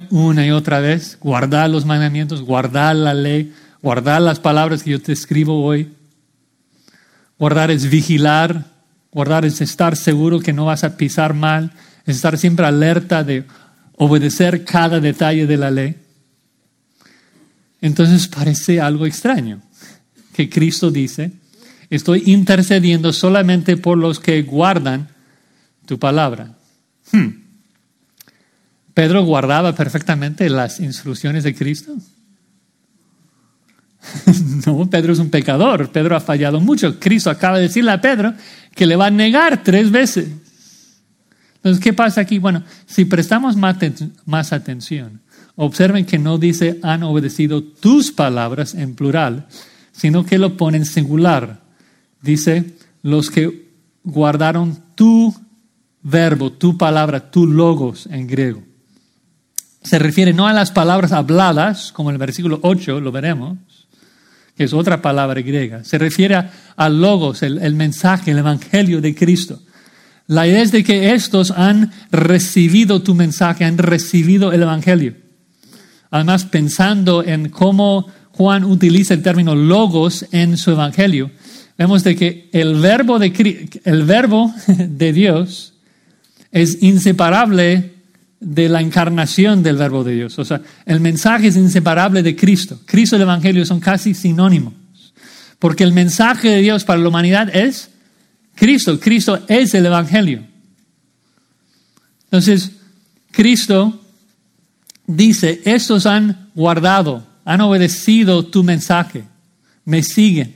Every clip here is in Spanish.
una y otra vez, guardar los mandamientos, guardar la ley, guardar las palabras que yo te escribo hoy. Guardar es vigilar, guardar es estar seguro que no vas a pisar mal, es estar siempre alerta de obedecer cada detalle de la ley. Entonces parece algo extraño que Cristo dice, estoy intercediendo solamente por los que guardan tu palabra. ¿Pedro guardaba perfectamente las instrucciones de Cristo? No, Pedro es un pecador. Pedro ha fallado mucho. Cristo acaba de decirle a Pedro que le va a negar 3 veces. Entonces, ¿qué pasa aquí? Bueno, si prestamos más atención, observen que no dice han obedecido tus palabras en plural, sino que lo pone en singular. Dice los que guardaron tu verbo, tu palabra, tu logos en griego. Se refiere no a las palabras habladas, como en el versículo 8 lo veremos, que es otra palabra griega. Se refiere al logos, el mensaje, el evangelio de Cristo. La idea es de que estos han recibido tu mensaje, han recibido el evangelio. Además, pensando en cómo Juan utiliza el término logos en su evangelio, vemos de que el verbo de Dios es inseparable de la encarnación del verbo de Dios. O sea, el mensaje es inseparable de Cristo. Cristo y el evangelio son casi sinónimos. Porque el mensaje de Dios para la humanidad es Cristo. Cristo es el evangelio. Entonces, Cristo dice, estos han guardado, han obedecido tu mensaje, me siguen.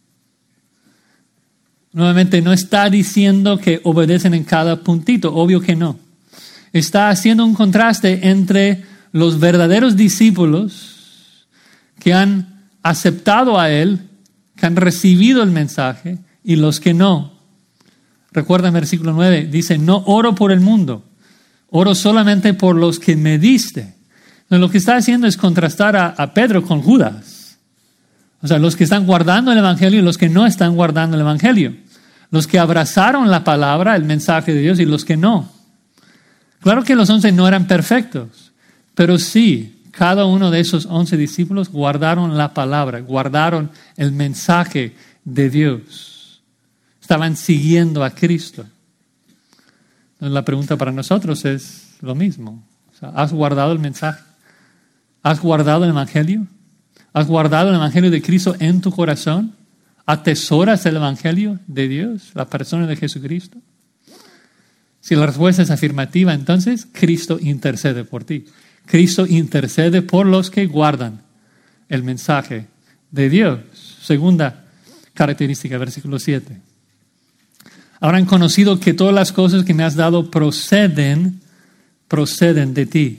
Nuevamente, no está diciendo que obedecen en cada puntito, obvio que no. Está haciendo un contraste entre los verdaderos discípulos que han aceptado a Él, que han recibido el mensaje, y los que no. Recuerda en versículo 9, dice, no oro por el mundo, oro solamente por los que me diste. Entonces, lo que está haciendo es contrastar a Pedro con Judas. O sea, los que están guardando el evangelio y los que no están guardando el evangelio. Los que abrazaron la palabra, el mensaje de Dios, y los que no. Claro que los 11 no eran perfectos, pero sí, cada uno de esos 11 discípulos guardaron la palabra, guardaron el mensaje de Dios. Estaban siguiendo a Cristo. Entonces, la pregunta para nosotros es lo mismo. O sea, ¿has guardado el mensaje? ¿Has guardado el evangelio? ¿Has guardado el evangelio de Cristo en tu corazón? ¿Atesoras el evangelio de Dios, la persona de Jesucristo? Si la respuesta es afirmativa, entonces Cristo intercede por ti. Cristo intercede por los que guardan el mensaje de Dios. Segunda característica, versículo 7. Habrán conocido que todas las cosas que me has dado proceden de ti.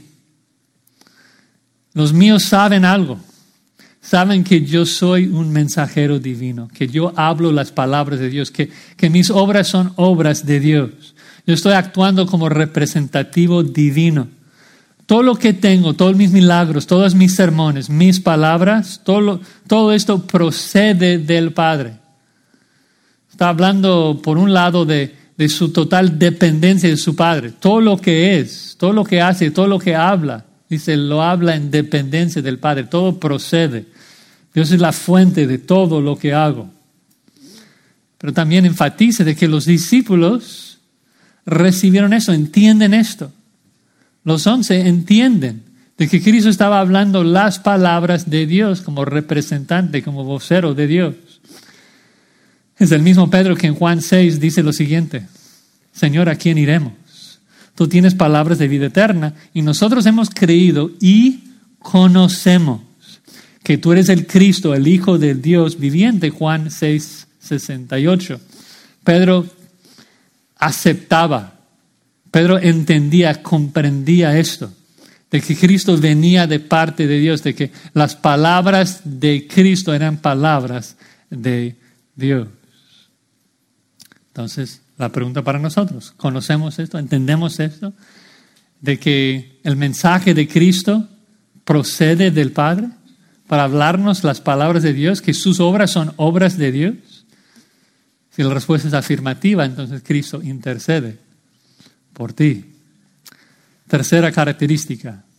Los míos saben algo. Saben que yo soy un mensajero divino, que yo hablo las palabras de Dios, que mis obras son obras de Dios. Yo estoy actuando como representativo divino. Todo lo que tengo, todos mis milagros, todos mis sermones, mis palabras, todo esto procede del Padre. Está hablando, por un lado, de su total dependencia de su Padre. Todo lo que es, todo lo que hace, todo lo que habla, dice, lo habla en dependencia del Padre. Todo procede. Dios es la fuente de todo lo que hago. Pero también enfatiza de que los discípulos recibieron eso, entienden esto. Los 11 entienden de que Cristo estaba hablando las palabras de Dios como representante, como vocero de Dios. Es el mismo Pedro que en Juan 6 dice lo siguiente: Señor, ¿a quién iremos? Tú tienes palabras de vida eterna y nosotros hemos creído y conocemos que tú eres el Cristo, el Hijo del Dios viviente. Juan 6:68. Pedro aceptaba, Pedro entendía, comprendía esto, de que Cristo venía de parte de Dios, de que las palabras de Cristo eran palabras de Dios. Entonces, la pregunta para nosotros, ¿conocemos esto? ¿Entendemos esto? De que el mensaje de Cristo procede del Padre para hablarnos las palabras de Dios, que sus obras son obras de Dios. Si la respuesta es afirmativa, entonces Cristo intercede por ti. Tercera característica,